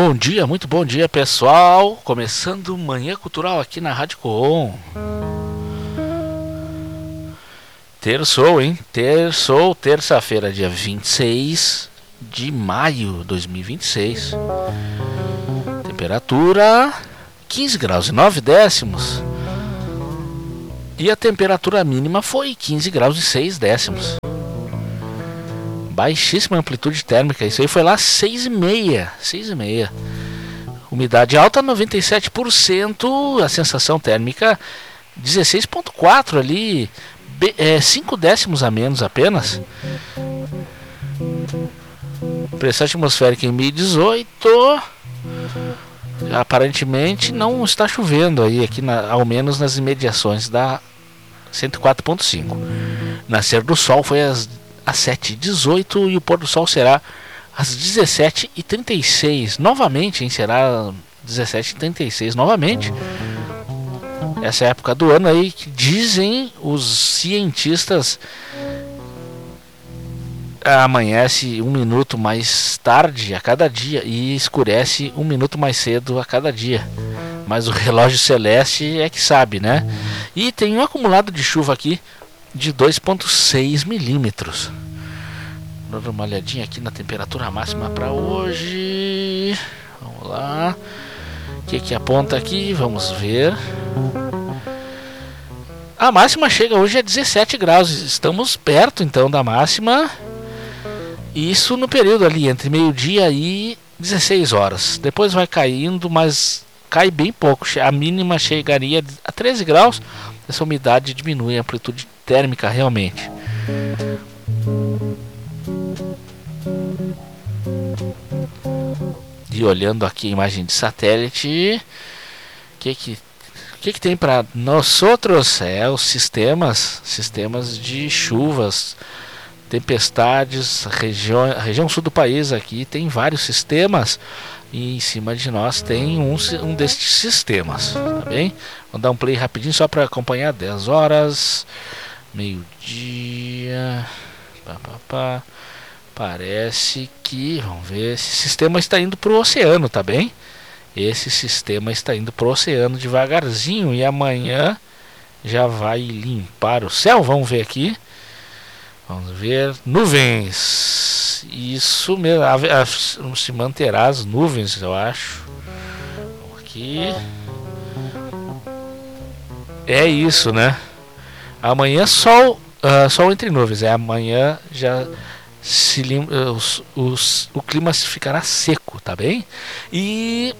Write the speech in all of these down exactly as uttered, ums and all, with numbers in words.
bom dia, muito bom dia, pessoal. Começando Manhã Cultural aqui na Rádio Coon. Terçou, hein? Terçou, terça-feira, dia vinte e seis de maio de dois mil e vinte e seis. Temperatura quinze graus e nove décimos. E a temperatura mínima foi quinze graus e seis décimos. Baixíssima amplitude térmica. Isso aí foi lá seis e meia. seis e meia. Umidade alta noventa e sete por cento. A sensação térmica dezesseis vírgula quatro ali. É, cinco décimos a menos apenas. Pressão atmosférica em mil e dezoito. Aparentemente não está chovendo aí, aqui na, ao menos nas imediações da cento e quatro ponto cinco. Nascer do sol foi às, às sete e dezoito e o pôr do sol será às dezessete e trinta e seis. Novamente, hein, será dezessete e trinta e seis novamente. Essa é a época do ano aí que dizem os cientistas amanhece um minuto mais tarde a cada dia e escurece um minuto mais cedo a cada dia. Mas o relógio celeste é que sabe, né? E tem um acumulado de chuva aqui de dois vírgula seis milímetros. Vou dar uma olhadinha aqui na temperatura máxima para hoje. Vamos lá. O que que aponta aqui? Vamos ver. A máxima chega hoje a dezessete graus. Estamos perto então da máxima. Isso no período ali entre meio-dia e dezesseis horas. Depois vai caindo, mas cai bem pouco. A mínima chegaria a treze graus. Essa umidade diminui a amplitude térmica realmente. E olhando aqui a imagem de satélite, o que que, que que tem para nós outros? É os sistemas, sistemas de chuvas, tempestades, região, a região sul do país aqui tem vários sistemas e em cima de nós tem um, um destes sistemas, tá bem? Vamos dar um play rapidinho só para acompanhar. Dez horas, meio-dia, pá, pá, pá. Parece que, vamos ver, esse sistema está indo para o oceano, tá bem? Esse sistema está indo para o oceano devagarzinho e amanhã já vai limpar o céu. Vamos ver aqui. Vamos ver, nuvens, isso mesmo, a, a, se manterá as nuvens, eu acho. Aqui, é isso, né? Amanhã sol, uh, sol entre nuvens, é amanhã já se lim, uh, os, os, o clima ficará seco, tá bem? E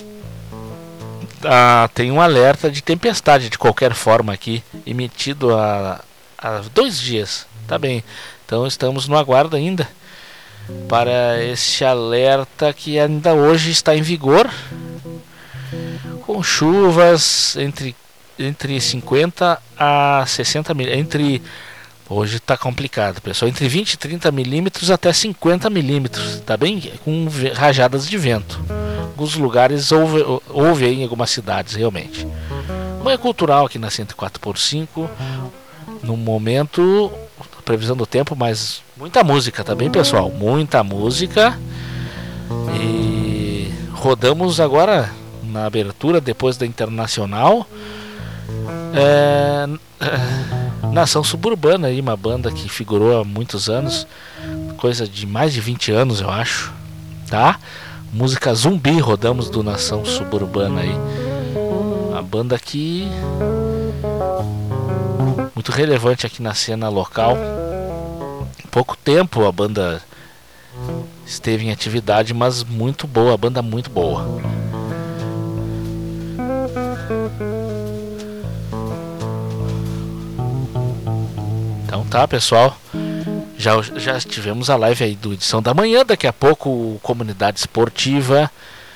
uh, tem um alerta de tempestade de qualquer forma aqui, emitido há, há dois dias. Tá bem, então estamos no aguardo ainda para esse alerta que ainda hoje está em vigor, com chuvas entre, entre cinquenta a sessenta milímetros, entre, hoje está complicado pessoal, entre vinte e trinta milímetros até cinquenta milímetros, tá bem? Com rajadas de vento. Alguns lugares houve, houve aí em algumas cidades realmente. Manhã Cultural aqui na cento e quatro por cinco, no momento previsão do tempo, mas muita música, tá bem pessoal? Muita música. E rodamos agora na abertura, depois da Internacional, é, é, Nação Suburbana, aí, uma banda que figurou há muitos anos, coisa de mais de vinte anos eu acho, tá? Música Zumbi rodamos do Nação Suburbana aí. A banda que muito relevante aqui na cena local. Pouco tempo a banda esteve em atividade, mas muito boa, a banda muito boa. Então tá, pessoal, já, já tivemos a live aí do Edição da Manhã, daqui a pouco Comunidade Esportiva,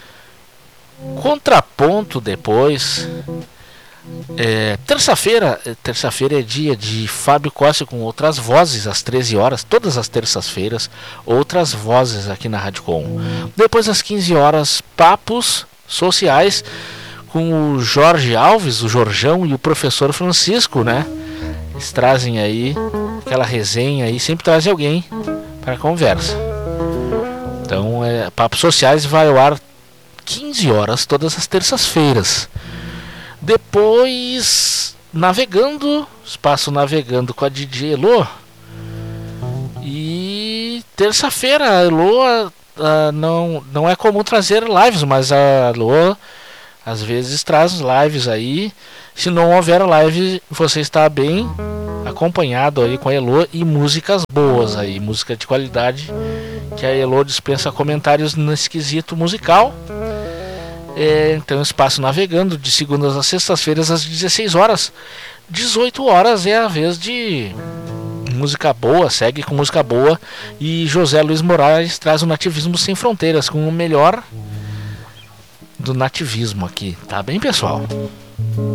Contraponto depois. É, terça-feira, terça-feira é dia de Fábio Costa com outras vozes às treze horas, todas as terças-feiras, outras vozes aqui na Rádio Com. Depois às quinze horas, papos sociais com o Jorge Alves, o Jorjão e o professor Francisco, né? Eles trazem aí aquela resenha aí, sempre trazem alguém para a conversa. Então, é, papos sociais vai ao ar quinze horas, todas as terças-feiras. Depois, navegando, espaço navegando com a D J Elo. E terça-feira, a Elo a, a, não, não é comum trazer lives, mas a Elo às vezes traz lives aí. Se não houver live, você está bem acompanhado aí com a Elo e músicas boas aí, música de qualidade, que a Elo dispensa comentários nesse quesito musical. É, então, espaço navegando de segundas a sextas-feiras às dezesseis horas. dezoito horas é a vez de música boa, segue com música boa. E José Luiz Moraes traz o Nativismo Sem Fronteiras com o melhor do nativismo aqui, tá bem, pessoal?